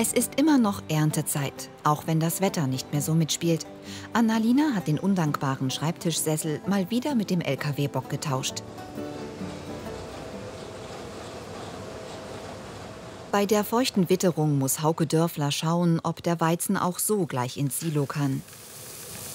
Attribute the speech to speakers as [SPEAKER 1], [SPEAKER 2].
[SPEAKER 1] Es ist immer noch Erntezeit, auch wenn das Wetter nicht mehr so mitspielt. Annalina hat den undankbaren Schreibtischsessel mal wieder mit dem LKW-Bock getauscht. Bei der feuchten Witterung muss Hauke Dörfler schauen, ob der Weizen auch so gleich ins Silo kann.